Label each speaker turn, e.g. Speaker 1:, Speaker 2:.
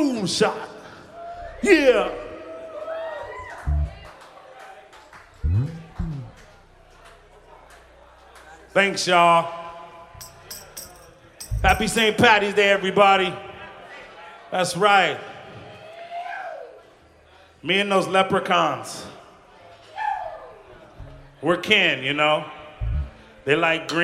Speaker 1: boom shot. Yeah. Thanks, y'all. Happy St. Patty's Day, everybody. That's right. Me and those leprechauns. We're kin, you know? They like green.